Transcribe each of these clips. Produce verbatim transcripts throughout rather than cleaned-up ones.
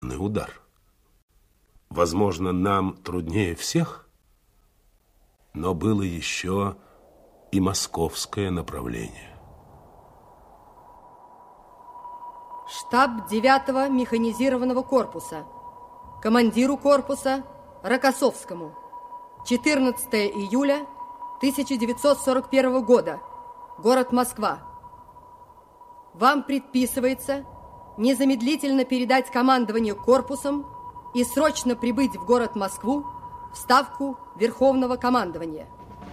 крупный удар. Возможно, нам труднее всех, но было еще и московское направление. Штаб девятого механизированного корпуса. Командиру корпуса Рокоссовскому. четырнадцатое июля тысяча девятьсот сорок первого года. Город Москва. Вам предписывается незамедлительно передать командование корпусом и срочно прибыть в город Москву в ставку Верховного командования.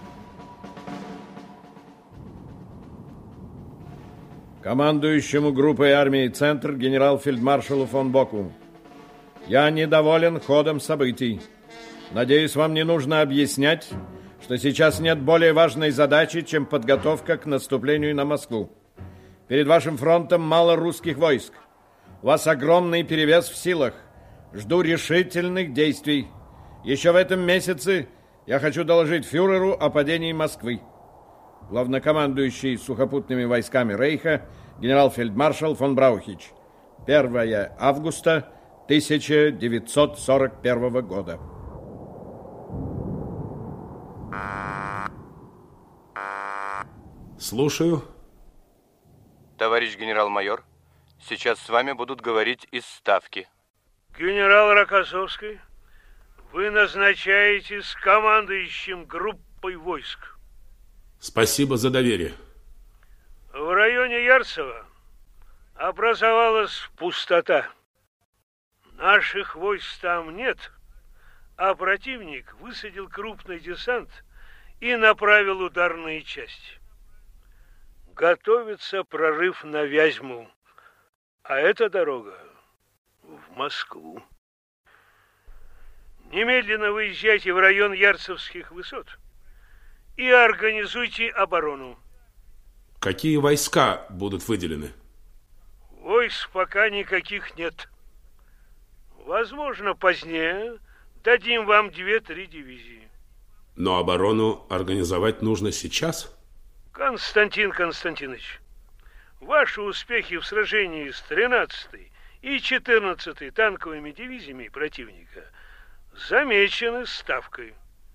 Командующему группой армии «Центр» генерал-фельдмаршалу фон Боку. Я недоволен ходом событий. Надеюсь, вам не нужно объяснять, что сейчас нет более важной задачи, чем подготовка к наступлению на Москву. Перед вашим фронтом мало русских войск. У вас огромный перевес в силах. Жду решительных действий. Еще в этом месяце я хочу доложить фюреру о падении Москвы. Главнокомандующий сухопутными войсками Рейха генерал-фельдмаршал фон Браухич. первое августа тысяча девятьсот сорок первого года. Слушаю. Товарищ генерал-майор, сейчас с вами будут говорить из Ставки. Генерал Рокоссовский, вы назначаетесь командующим группой войск. Спасибо за доверие. В районе Ярцево образовалась пустота. Наших войск там нет, а противник высадил крупный десант и направил ударные части. Готовится прорыв на Вязьму, а эта дорога в Москву. Немедленно выезжайте в район Ярцевских высот и организуйте оборону. Какие войска будут выделены? Войск пока никаких нет. Возможно, позднее дадим вам две-три дивизии. Но оборону организовать нужно сейчас? Константин Константинович, ваши успехи в сражении с тринадцатой и четырнадцатой танковыми дивизиями противника замечены Ставкой.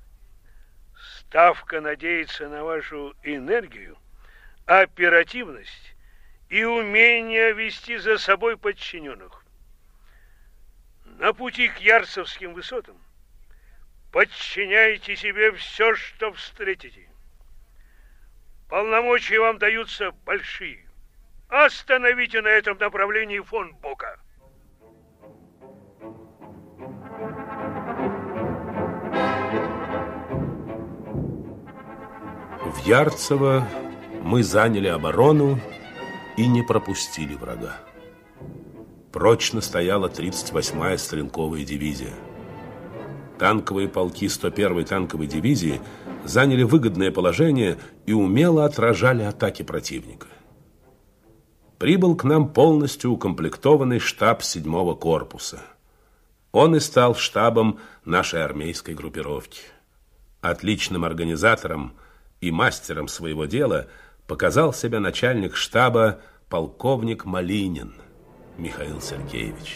Ставка надеется на вашу энергию, оперативность и умение вести за собой подчиненных. На пути к Ярцевским высотам подчиняйте себе все, что встретите. Полномочия вам даются большие. Остановите на этом направлении фон Бока. В Ярцево мы заняли оборону и не пропустили врага. Прочно стояла тридцать восьмая стрелковая дивизия. Танковые полки сто первой танковой дивизии заняли выгодное положение и умело отражали атаки противника. Прибыл к нам полностью укомплектованный штаб седьмого корпуса. Он и стал штабом нашей армейской группировки. Отличным организатором и мастером своего дела показал себя начальник штаба полковник Малинин Михаил Сергеевич.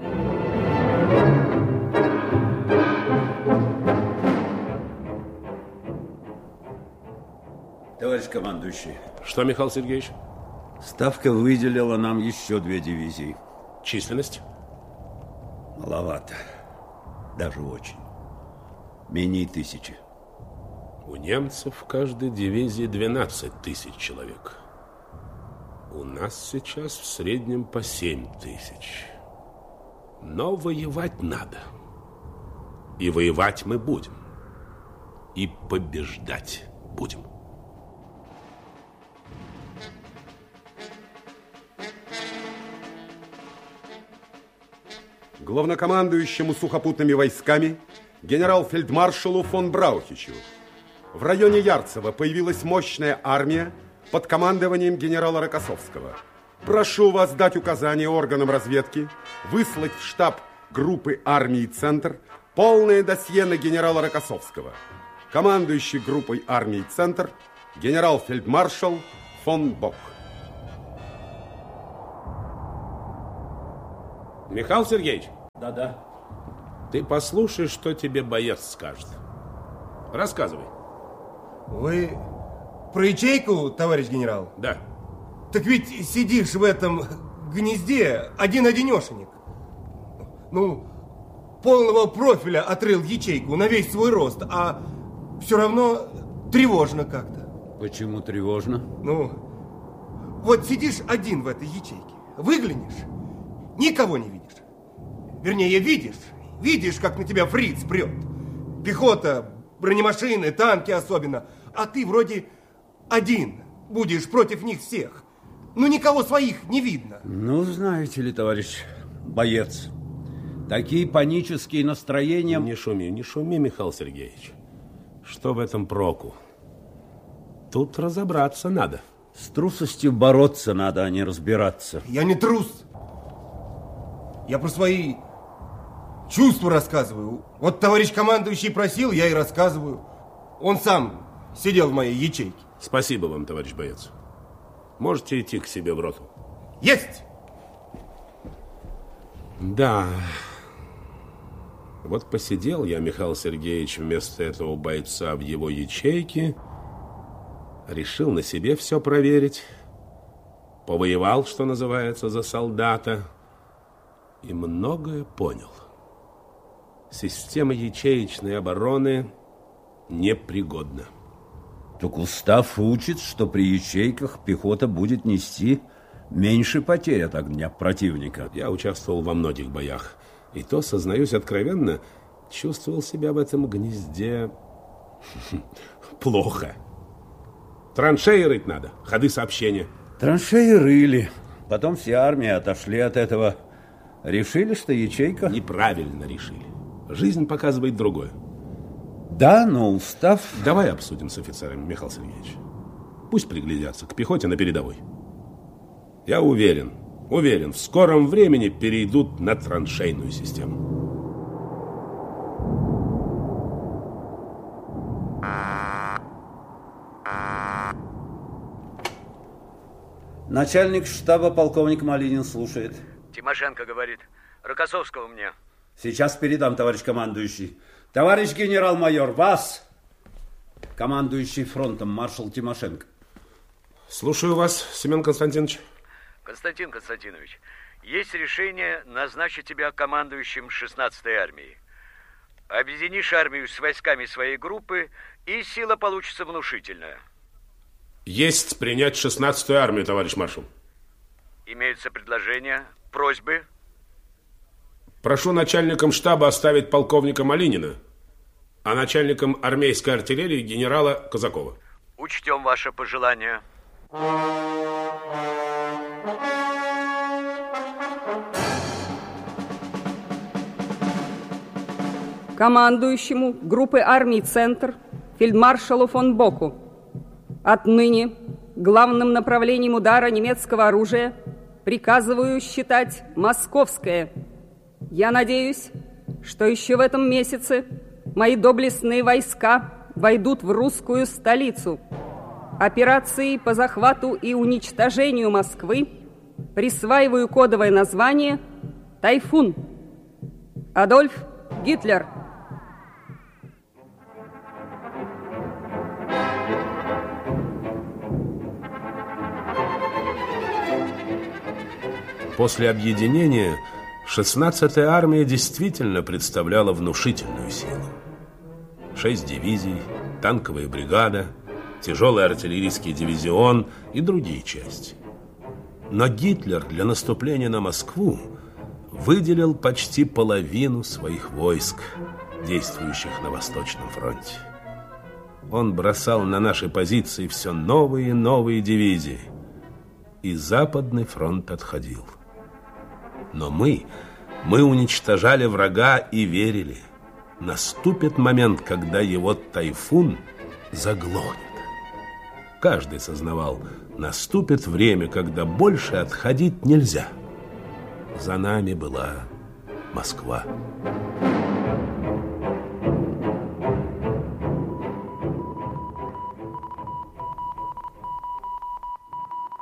Товарищ командующий. Что, Михаил Сергеевич? Ставка выделила нам еще две дивизии. Численность? Маловато. Даже очень. Менее тысячи. У немцев в каждой дивизии двенадцать тысяч человек. У нас сейчас в среднем по семь тысяч. Но воевать надо. И воевать мы будем. И побеждать будем. Главнокомандующему сухопутными войсками генерал-фельдмаршалу фон Браухичу. В районе Ярцево появилась мощная армия под командованием генерала Рокоссовского. Прошу вас дать указание органам разведки выслать в штаб группы армии «Центр» полное досье на генерала Рокоссовского. Командующий группой армии «Центр» генерал-фельдмаршал фон Бок. Михаил Сергеевич. Да-да. Ты послушай, что тебе боец скажет. Рассказывай. Вы про ячейку, товарищ генерал? Да. Так ведь сидишь в этом гнезде один-одинешенек. Ну, полного профиля отрыл ячейку на весь свой рост, а все равно тревожно как-то. Почему тревожно? Ну, вот сидишь один в этой ячейке, выглянешь, никого не видишь. Вернее, видишь, видишь, как на тебя фриц прет. Пехота, бронемашины, танки особенно. А ты вроде один будешь против них всех. Ну, никого своих не видно. Ну, знаете ли, товарищ боец, такие панические настроения... Не шуми, не шуми, Михаил Сергеевич. Что в этом проку? Тут разобраться надо. С трусостью бороться надо, а не разбираться. Я не трус. Я про свои чувства рассказываю. Вот товарищ командующий просил, я и рассказываю. Он сам сидел в моей ячейке. Спасибо вам, товарищ боец. Можете идти к себе в роту. Есть! Да. Вот посидел я, Михаил Сергеевич, вместо этого бойца в его ячейке, решил на себе все проверить, повоевал, что называется, за солдата, и многое понял. Система ячеечной обороны непригодна. Так устав учит, что при ячейках пехота будет нести меньше потерь от огня противника. Я участвовал во многих боях, и то, сознаюсь откровенно, чувствовал себя в этом гнезде плохо. Траншеи рыть надо, ходы сообщения. Траншеи рыли, потом все армии отошли от этого. Решили, что ячейка... Неправильно решили. Жизнь показывает другое. Да, но устав... Давай обсудим с офицерами, Михаил Сергеевич. Пусть приглядятся к пехоте на передовой. Я уверен, уверен, в скором времени перейдут на траншейную систему. Начальник штаба полковник Малинин слушает. Тимошенко говорит. Рокоссовского мне. Сейчас передам, товарищ командующий. Товарищ генерал-майор, вас, командующий фронтом, маршал Тимошенко. Слушаю вас, Семен Константинович. Константин Константинович, есть решение назначить тебя командующим шестнадцатой армией. Объединишь армию с войсками своей группы, и сила получится внушительная. Есть принять шестнадцатую армию, товарищ маршал. Имеются предложения, просьбы. Прошу начальником штаба оставить полковника Малинина, а начальником армейской артиллерии генерала Казакова. Учтем ваше пожелание. Командующему группы армий «Центр» фельдмаршалу фон Боку. Отныне главным направлением удара немецкого оружия приказываю считать московское. Я надеюсь, что еще в этом месяце мои доблестные войска войдут в русскую столицу. Операции по захвату и уничтожению Москвы присваиваю кодовое название «Тайфун». Адольф Гитлер. После объединения шестнадцатая армия действительно представляла внушительную силу. Шесть дивизий, танковая бригада, тяжелый артиллерийский дивизион и другие части. Но Гитлер для наступления на Москву выделил почти половину своих войск, действующих на Восточном фронте. Он бросал на наши позиции все новые и новые дивизии, и Западный фронт отходил. Но мы, мы уничтожали врага и верили, наступит момент, когда его тайфун заглохнет. Каждый сознавал, наступит время, когда больше отходить нельзя. За нами была Москва.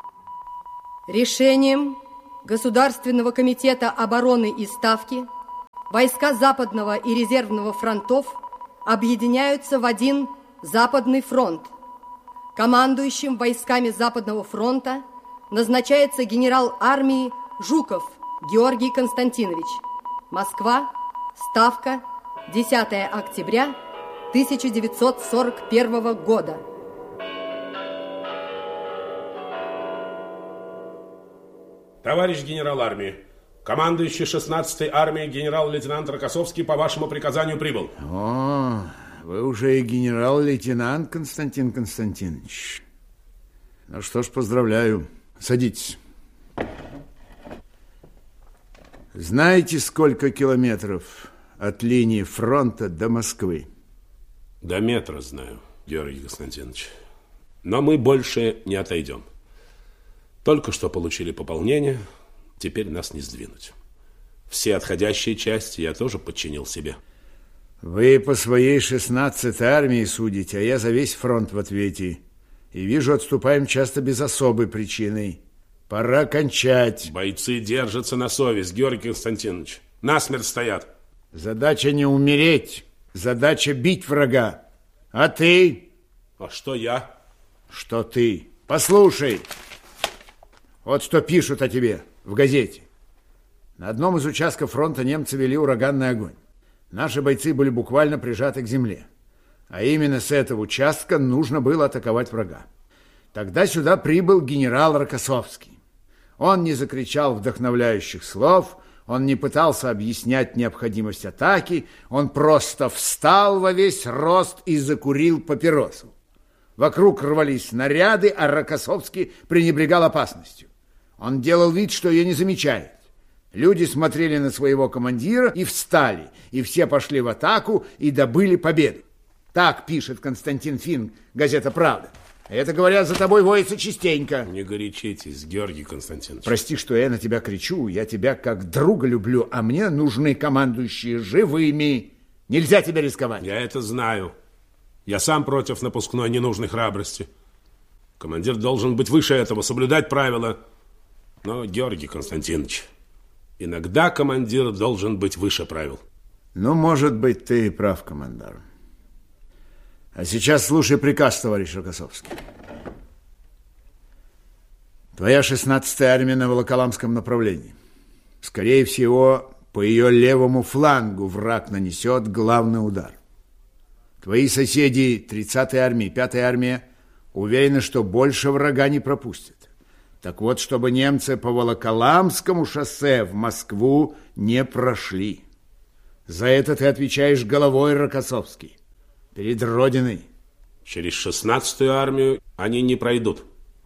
Решением Государственного комитета обороны и ставки войска Западного и Резервного фронтов объединяются в один Западный фронт. Командующим войсками Западного фронта назначается генерал армии Жуков Георгий Константинович. Москва, Ставка, десятое октября тысяча девятьсот сорок первого года. Товарищ генерал армии, командующий шестнадцатой армией генерал-лейтенант Рокоссовский по вашему приказанию прибыл. О, вы уже и генерал-лейтенант, Константин Константинович. Ну что ж, поздравляю. Садитесь. Знаете, сколько километров от линии фронта до Москвы? До метра знаю, Георгий Константинович. Но мы больше не отойдем. Только что получили пополнение, теперь нас не сдвинуть. Все отходящие части я тоже подчинил себе. Вы по своей шестнадцатой армии судите, а я за весь фронт в ответе. И вижу, отступаем часто без особой причины. Пора кончать. Бойцы держатся на совесть, Георгий Константинович. Насмерть стоят. Задача не умереть, задача бить врага. А ты? А что я? Что ты? Послушай. Вот что пишут о тебе в газете. На одном из участков фронта немцы вели ураганный огонь. Наши бойцы были буквально прижаты к земле. А именно с этого участка нужно было атаковать врага. Тогда сюда прибыл генерал Рокоссовский. Он не закричал вдохновляющих слов, он не пытался объяснять необходимость атаки, он просто встал во весь рост и закурил папиросу. Вокруг рвались снаряды, а Рокоссовский пренебрегал опасностью. Он делал вид, что ее не замечает. Люди смотрели на своего командира и встали, и все пошли в атаку и добыли победу. Так пишет Константин Финк, газета «Правда». Это, говорят, за тобой воется частенько. Не горячитесь, Георгий Константинович. Прости, что я на тебя кричу. Я тебя как друга люблю, а мне нужны командующие живыми. Нельзя тебя рисковать. Я это знаю. Я сам против напускной ненужной храбрости. Командир должен быть выше этого, соблюдать правила. Но, Георгий Константинович, иногда командир должен быть выше правил. Ну, может быть, ты и прав, командар. А сейчас слушай приказ, товарищ Рокоссовский. Твоя шестнадцатая армия на Волоколамском направлении. Скорее всего, по ее левому флангу враг нанесет главный удар. Твои соседи тридцатой армии, пятая армия уверены, что больше врага не пропустят. Так вот, чтобы немцы по Волоколамскому шоссе в Москву не прошли. За это ты отвечаешь головой, Рокоссовский. Перед Родиной. Через шестнадцатую армию они не пройдут.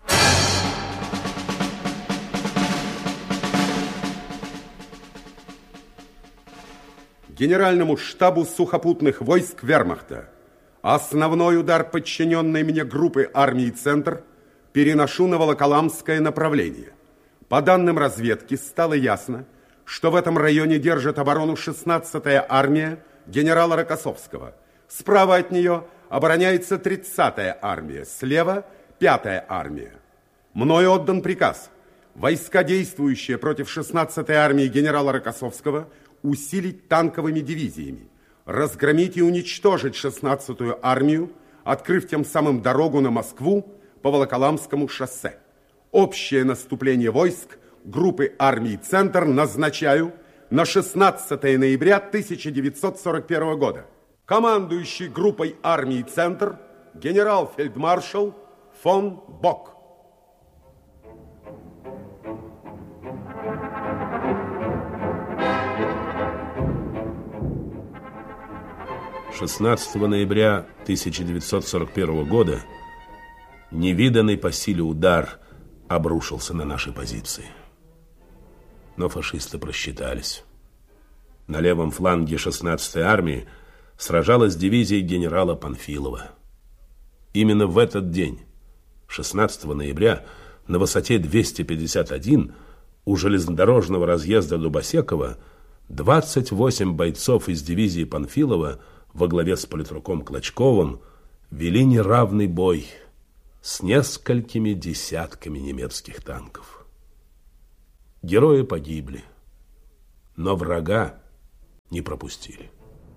Генеральному штабу сухопутных войск Вермахта. Основной удар подчиненной мне группы армии «Центр» переношу на Волоколамское направление. По данным разведки стало ясно, что в этом районе держит оборону шестнадцатая армия генерала Рокоссовского. Справа от нее обороняется тридцатая армия, слева пятая армия. Мною отдан приказ войска, действующие против шестнадцатой армии генерала Рокоссовского, усилить танковыми дивизиями, разгромить и уничтожить шестнадцатую армию, открыв тем самым дорогу на Москву по Волоколамскому шоссе. Общее наступление войск группы армий «Центр» назначаю на шестнадцатое ноября тысяча девятьсот сорок первого года. Командующий группой армий «Центр» генерал-фельдмаршал фон Бок. шестнадцатого ноября тысяча девятьсот сорок первого года невиданный по силе удар обрушился на наши позиции. Но фашисты просчитались. На левом фланге шестнадцатой армии сражалась дивизия генерала Панфилова. Именно в этот день, шестнадцатого ноября, на высоте двести пятьдесят один у железнодорожного разъезда Дубосекова двадцать восемь бойцов из дивизии Панфилова во главе с политруком Клочковым вели неравный бой с несколькими десятками немецких танков. Герои погибли, но врага не пропустили.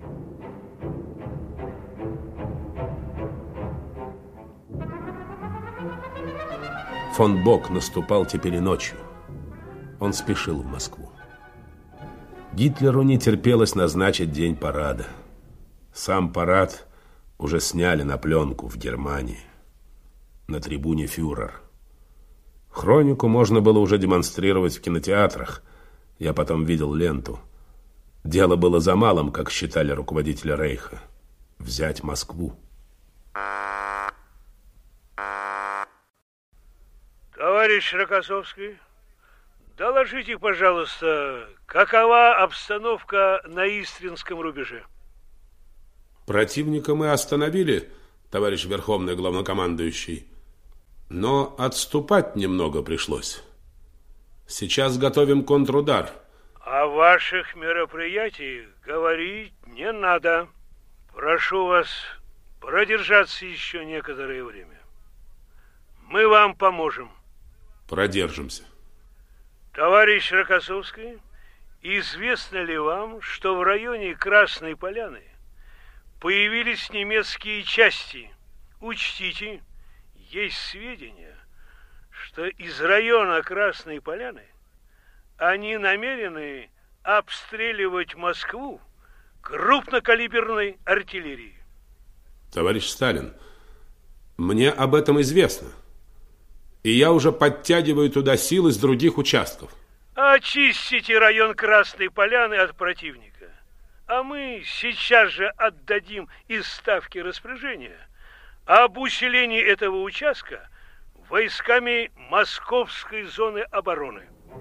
Фон Бок наступал теперь и ночью. Он спешил в Москву. Гитлеру не терпелось назначить день парада. Сам парад уже сняли на пленку в Германии, на трибуне фюрер. Хронику можно было уже демонстрировать в кинотеатрах. Я потом видел ленту. Дело было за малым, как считали руководители Рейха. Взять Москву. Товарищ Рокоссовский, доложите, пожалуйста, какова обстановка на Истринском рубеже? Противника мы остановили, товарищ Верховный Главнокомандующий, но отступать немного пришлось. Сейчас готовим контрудар. О ваших мероприятиях говорить не надо. Прошу вас продержаться еще некоторое время. Мы вам поможем. Продержимся. Товарищ Рокоссовский, известно ли вам, что в районе Красной Поляны появились немецкие части? Учтите, есть сведения, что из района Красной Поляны они намерены обстреливать Москву крупнокалиберной артиллерией. Товарищ Сталин, мне об этом известно. И я уже подтягиваю туда силы с других участков. Очистите район Красной Поляны от противника. А мы сейчас же отдадим из Ставки распоряжения об усилении этого участка войсками Московской зоны обороны.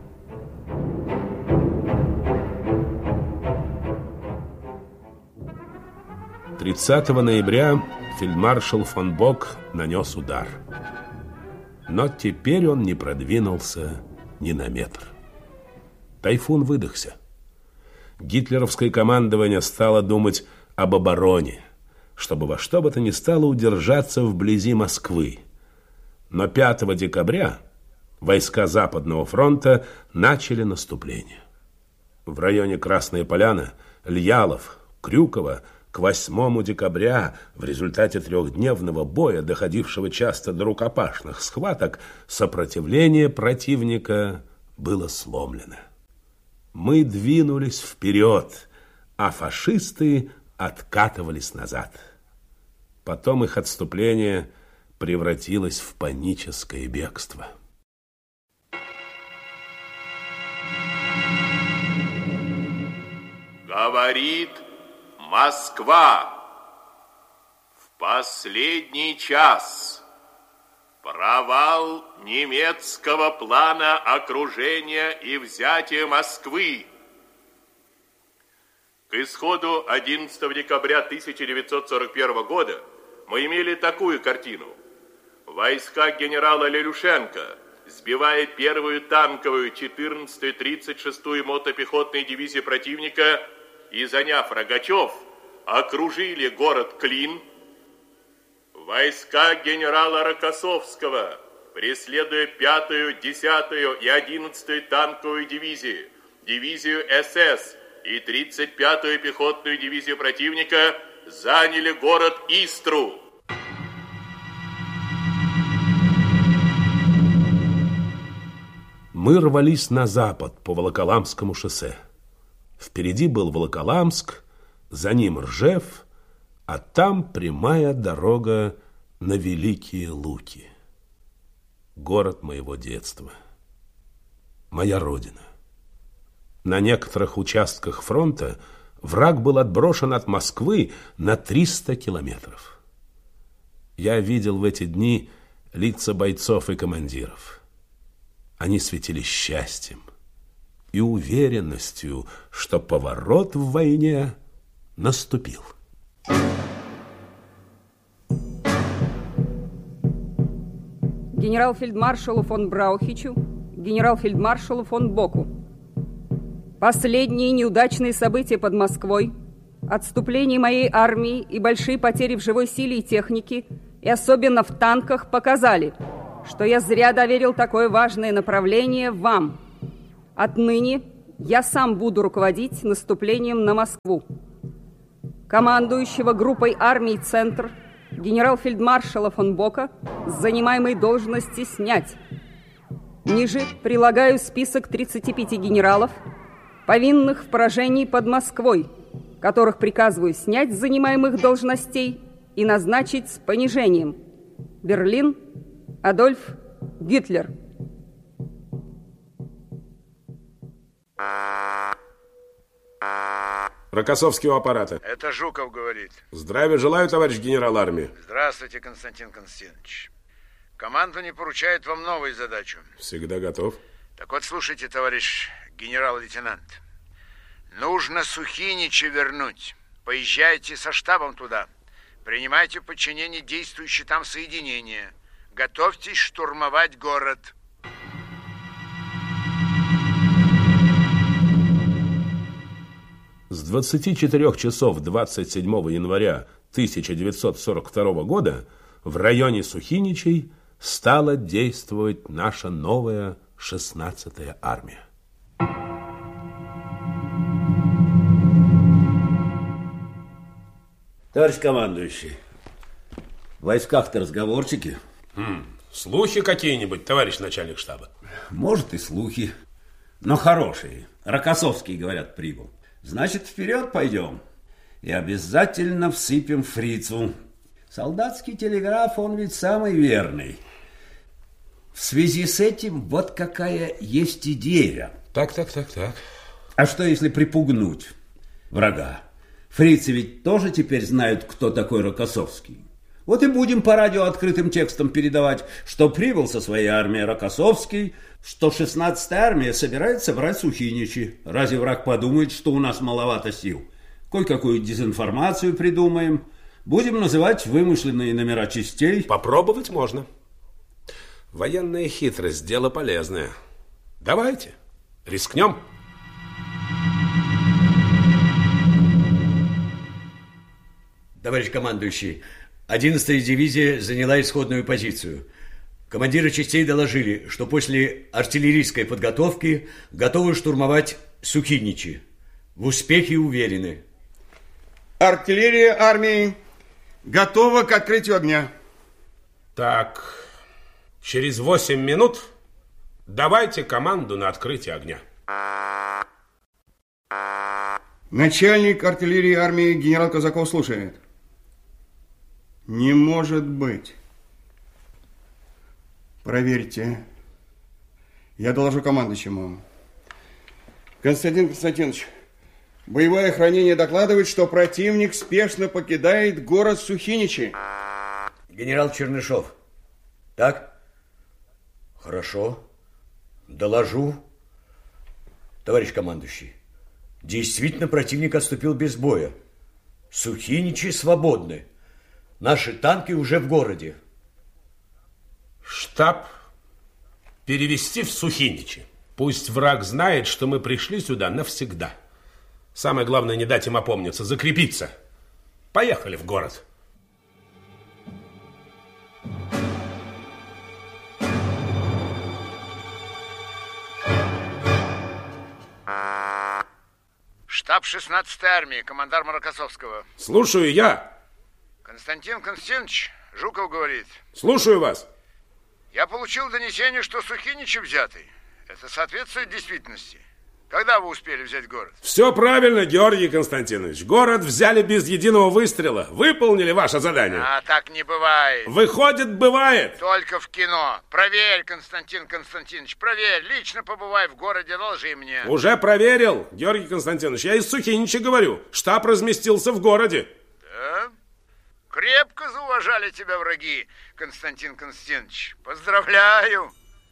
тридцатого ноября фельдмаршал фон Бок нанес удар. Но теперь он не продвинулся ни на метр. Тайфун выдохся. Гитлеровское командование стало думать об обороне, чтобы во что бы то ни стало удержаться вблизи Москвы. Но пятого декабря войска Западного фронта начали наступление. В районе Красная Поляна, Льялов, Крюково к восьмому декабря в результате трехдневного боя, доходившего часто до рукопашных схваток, сопротивление противника было сломлено. Мы двинулись вперед, а фашисты откатывались назад. Потом их отступление превратилось в паническое бегство. Говорит Москва. В последний час провал немецкого плана окружения и взятия Москвы. К исходу одиннадцатого декабря тысяча девятьсот сорок первого года мы имели такую картину. Войска генерала Лелюшенко, сбивая первую танковую четырнадцатую тридцать шестую мотопехотные дивизии противника и заняв Рогачев, окружили город Клин. Войска генерала Рокоссовского, преследуя пятую, десятую и одиннадцатую танковую дивизии, дивизию СС и тридцать пятую пехотную дивизию противника, заняли город Истру. Мы рвались на запад по Волоколамскому шоссе. Впереди был Волоколамск, за ним Ржев, а там прямая дорога на Великие Луки. Город моего детства. Моя родина. На некоторых участках фронта враг был отброшен от Москвы на триста километров. Я видел в эти дни лица бойцов и командиров. Они светились счастьем и уверенностью, что поворот в войне наступил. Генерал-фельдмаршалу фон Браухичу, генерал-фельдмаршалу фон Боку. Последние неудачные события под Москвой, отступление моей армии и большие потери в живой силе и технике, и особенно в танках, показали, что я зря доверил такое важное направление вам. Отныне я сам буду руководить наступлением на Москву. Командующего группой армий «Центр» генерал-фельдмаршала фон Бока с занимаемой должности снять. Ниже прилагаю список тридцати пяти генералов, повинных в поражении под Москвой, которых приказываю снять с занимаемых должностей и назначить с понижением. Берлин, Адольф Гитлер. Рокоссовский у аппарата. Это Жуков говорит. Здравия желаю, товарищ генерал армии. Здравствуйте, Константин Константинович. Командование поручает вам новую задачу. Всегда готов. Так вот, слушайте, товарищ генерал-лейтенант. Нужно Сухинича вернуть. Поезжайте со штабом туда. Принимайте в подчинение действующие там соединения. Готовьтесь штурмовать город. С двадцати четырёх часов двадцать седьмого января тысяча девятьсот сорок второго года в районе Сухиничей стала действовать наша новая шестнадцатая армия. Товарищ командующий, в войсках-то разговорчики. Хм, слухи какие-нибудь, товарищ начальник штаба? Может, и слухи, но хорошие. Рокоссовский, говорят, прибыл. Значит, вперед пойдем. И обязательно всыпем фрицу. Солдатский телеграф, он ведь самый верный. В связи с этим вот какая есть идея. Так, так, так, так. А что, если припугнуть врага? Фрицы ведь тоже теперь знают, кто такой Рокоссовский. Вот и будем по радио открытым текстом передавать, что прибыл со своей армией Рокоссовский, что шестнадцатая армия собирается брать Сухиничи. Разве враг подумает, что у нас маловато сил? Кое-какую дезинформацию придумаем. Будем называть вымышленные номера частей. Попробовать можно. Военная хитрость – дело полезное. Давайте, рискнем. Товарищ командующий, одиннадцатая дивизия заняла исходную позицию. Командиры частей доложили, что после артиллерийской подготовки готовы штурмовать Сухиничи. В успехе уверены. Артиллерия армии готова к открытию огня. Так, через восемь минут давайте команду на открытие огня. Начальник артиллерии армии генерал Казаков слушает. Не может быть. Проверьте. Я доложу командующему. Константин Константинович, боевое хранение докладывает, что противник спешно покидает город Сухиничи. Генерал Чернышов. Так? Хорошо. Доложу. Товарищ командующий, действительно противник отступил без боя. Сухиничи свободны. Наши танки уже в городе. Штаб перевести в Сухиничи. Пусть враг знает, что мы пришли сюда навсегда. Самое главное, не дать им опомниться, закрепиться. Поехали в город. Штаб шестнадцатой армии, командарм Рокоссовского. Слушаю я. Константин Константинович, Жуков говорит. Слушаю вас. Я получил донесение, что Сухиничи взяты. Это соответствует действительности. Когда вы успели взять город? Все правильно, Георгий Константинович. Город взяли без единого выстрела. Выполнили ваше задание. А так не бывает. Выходит, бывает. Только в кино. Проверь, Константин Константинович, проверь. Лично побывай в городе, доложи мне. Уже проверил, Георгий Константинович. Я из Сухинича говорю. Штаб разместился в городе. Да? Крепко зауважали тебя враги, Константин Константинович. Поздравляю.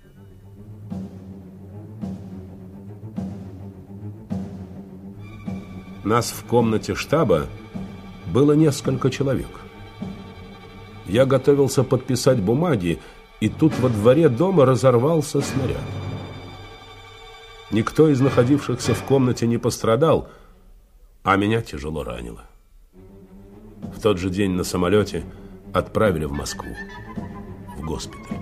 Нас в комнате штаба было несколько человек. Я готовился подписать бумаги, и тут во дворе дома разорвался снаряд. Никто из находившихся в комнате не пострадал, а меня тяжело ранило. В тот же день на самолете отправили в Москву, в госпиталь.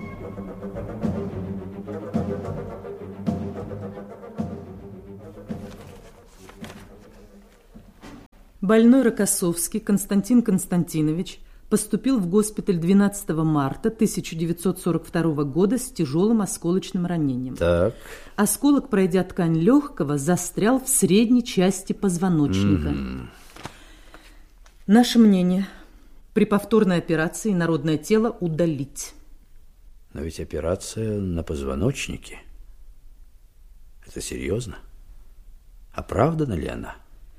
Больной Рокоссовский Константин Константинович поступил в госпиталь двенадцатого марта тысяча девятьсот сорок второго года с тяжелым осколочным ранением. Так. Осколок, пройдя ткань легкого, застрял в средней части позвоночника. Mm-hmm. Наше мнение: при повторной операции народное тело удалить. Но ведь операция на позвоночнике. Это серьезно? Оправдана ли она?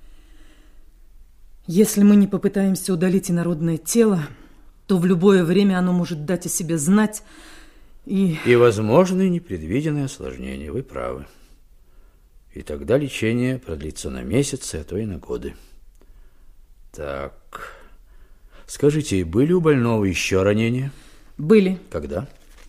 Если мы не попытаемся удалить инородное тело, то в любое время оно может дать о себе знать и... И возможны непредвиденные осложнения, вы правы. И тогда лечение продлится на месяцы, а то и на годы. Так, скажите, были у больного еще ранения? Были. Когда?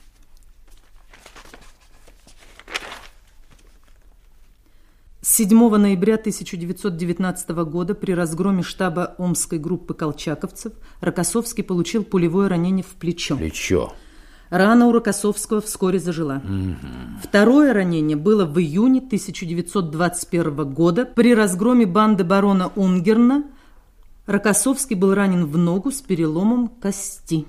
седьмого ноября тысяча девятьсот девятнадцатого года при разгроме штаба Омской группы колчаковцев Рокоссовский получил пулевое ранение в плечо. Плечо. Рана у Рокоссовского вскоре зажила. Угу. Второе ранение было в июне тысяча девятьсот двадцать первого года при разгроме банды барона Унгерна. Рокоссовский был ранен в ногу с переломом кости.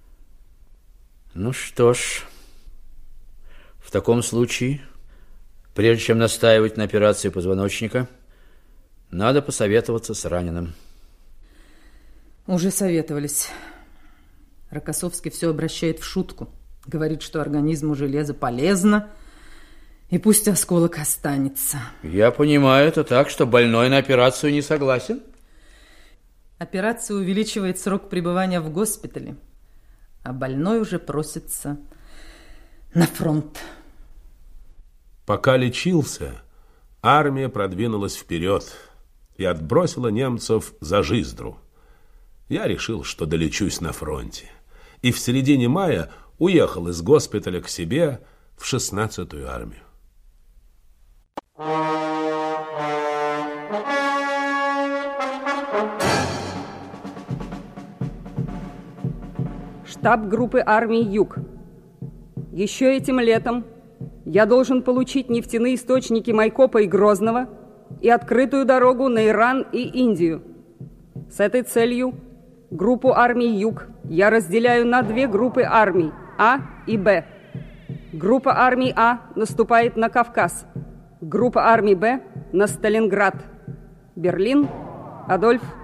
Ну что ж, в таком случае... Прежде чем настаивать на операции позвоночника, надо посоветоваться с раненым. Уже советовались. Рокоссовский все обращает в шутку. Говорит, что организму железо полезно, и пусть осколок останется. Я понимаю это так, что больной на операцию не согласен? Операция увеличивает срок пребывания в госпитале, а больной уже просится на фронт. Пока лечился, армия продвинулась вперед и отбросила немцев за Жиздру. Я решил, что долечусь на фронте, и в середине мая уехал из госпиталя к себе в шестнадцатую армию. Штаб группы армий «Юг». Еще этим летом я должен получить нефтяные источники Майкопа и Грозного и открытую дорогу на Иран и Индию. С этой целью группу армий «Юг» я разделяю на две группы армий А и Б. Группа армий А наступает на Кавказ, группа армий Б на Сталинград. Берлин, Адольф